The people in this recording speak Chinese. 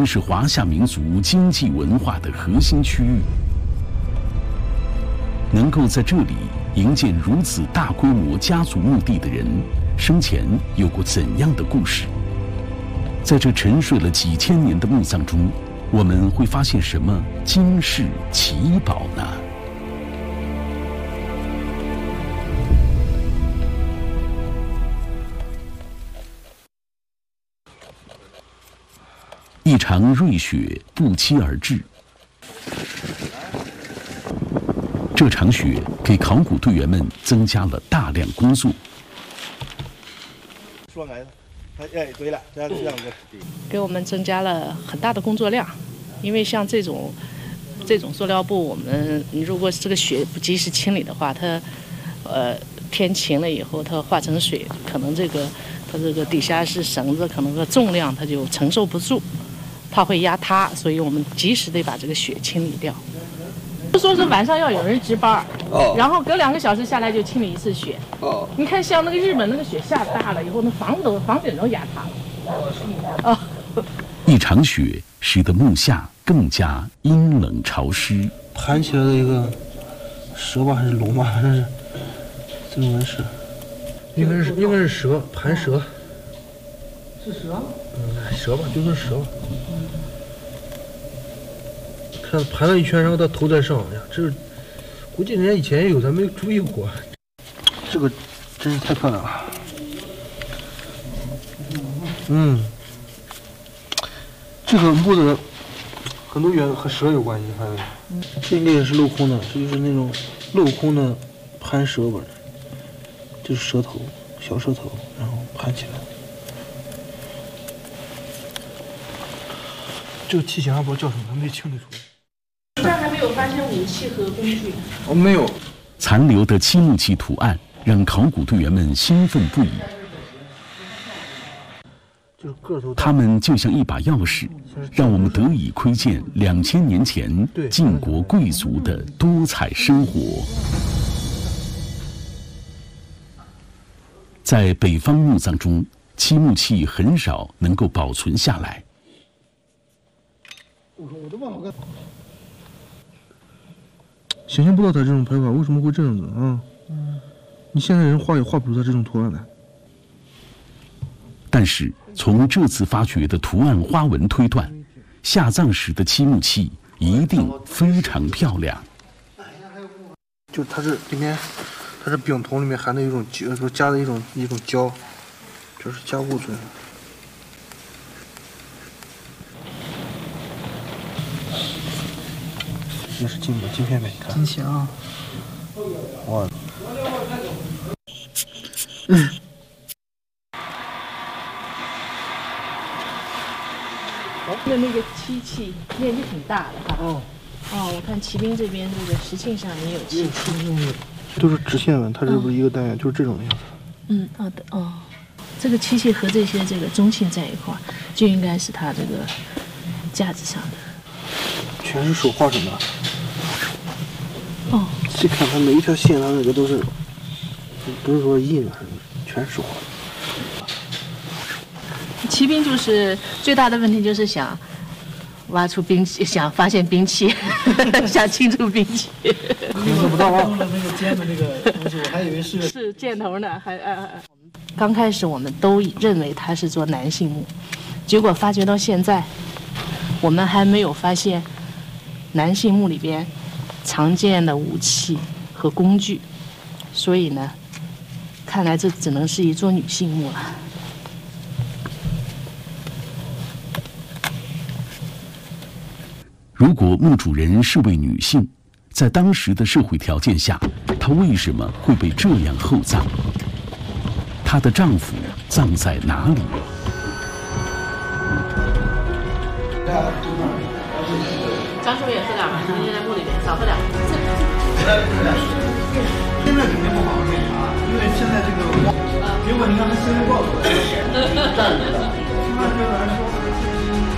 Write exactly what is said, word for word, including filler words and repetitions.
曾是华夏民族经济文化的核心区域。能够在这里营建如此大规模家族墓地的人，生前有过怎样的故事？在这沉睡了几千年的墓葬中，我们会发现什么惊世奇宝呢？一场瑞雪不期而至，这场雪给考古队员们增加了大量工作。 说来，哎，对了，这样这样子， 给我们增加了很大的工作量，因为像这种这种塑料布，我们如果这个雪不及时清理的话，它呃天晴了以后，它化成水，可能这个它这个底下是绳子，可能个重量它就承受不住。怕会压塌，所以我们及时得把这个雪清理掉。就说是晚上要有人值班，哦，然后隔两个小时下来就清理一次雪。哦，你看像那个日本那个雪下大了以后，那房子都房顶都压塌了。哦， 一场雪使得墓下更加阴冷潮湿。 盘起来的一个蛇吧，还是龙吧，反正是这种纹饰，应该是应该是蛇，盘蛇。 是蛇？ 嗯，蛇吧，就是蛇吧。看盘了一圈，然后它头在上，呀，这估计人家以前也有，咱没注意过。这个真是太漂亮了。嗯，这个墓的很多源和蛇有关系，看看。这应该也是镂空的，这就是那种镂空的盘蛇纹，就是蛇头，小蛇头，然后盘起来。这个器型还不知道叫什么，还没清理出来。 现在还没有发现武器和工具。 哦，没有。 残留的漆木器图案让考古队员们兴奋不已。 就是个头。 他们就像一把钥匙，让我们得以窥见两千年前晋国贵族的多彩生活。在北方墓葬中，漆木器很少能够保存下来。 我说我都忘了。想象不到他这种拍法为什么会这样子啊？嗯，你现在人画也画不出他这种图案来。 但是从这次发掘的图案花纹推断，下葬时的漆木器一定非常漂亮。 就它是里面，它是丙酮里面含的一种胶，说加的一种一种胶，就是加物质。也是金的金片面，你看。 金钱啊！ 哇！ 嗯。 那那个漆器面积挺大的哈。哦。哦，我看骑兵这边这个石磬上也有漆器。 都是直线纹，它这不是一个单元，就是这种样子。 嗯，好的哦。这个漆器和这些这个中磬在一块儿，就应该是它这个架子上的。 全是手画成的。 哦， 细看它每一条线，它那个都是，不是说印的，全是手画。 骑兵就是最大的问题，就是想挖出兵器，想发现兵器，想清除兵器。 你怎么到用了那个尖的那个东西？我还以为是是箭头呢，还呃呃。刚开始我们都认为它是做男性墓，结果发掘到现在，我们还没有发现男性墓里边常见的武器和工具，所以呢，看来这只能是一座女性墓了。 如果墓主人是位女性，在当时的社会条件下，她为什么会被这样厚葬？她的丈夫葬在哪里？ 张师傅也喝点吧，你在墓里面少喝点。 现在肯定不好那啥，因为现在这个，如果你让他新闻报道，站着的，起码对我来说。